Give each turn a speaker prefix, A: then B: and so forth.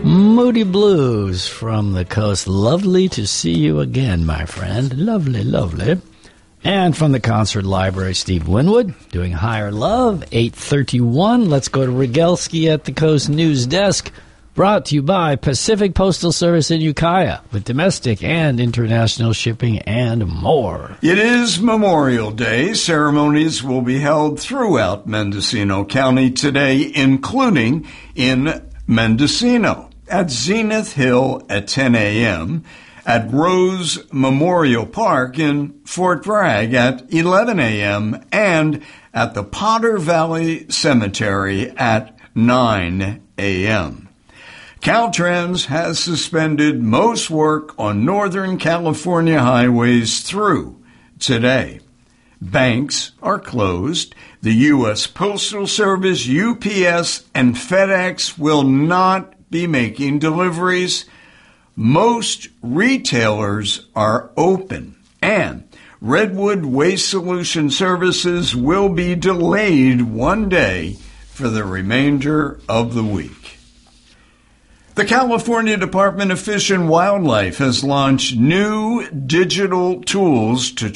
A: Moody Blues from the coast. Lovely to see you again, my friend. Lovely, lovely. And from the Concert Library, Steve Winwood doing Higher Love, 8:31. Let's go to Rogelski at the Coast News Desk, brought to you by Pacific Postal Service in Ukiah, with domestic and international shipping and more.
B: It is Memorial Day. Ceremonies will be held throughout Mendocino County today, including in Mendocino at Zenith Hill at 10 a.m., at Rose Memorial Park in Fort Bragg at 11 a.m., and at the Potter Valley Cemetery at 9 a.m. Caltrans has suspended most work on Northern California highways through today. Banks are closed. The U.S. Postal Service, UPS, and FedEx will not be making deliveries. Most retailers are open, and Redwood Waste Solution Services will be delayed one day for the remainder of the week. The California Department of Fish and Wildlife has launched new digital tools to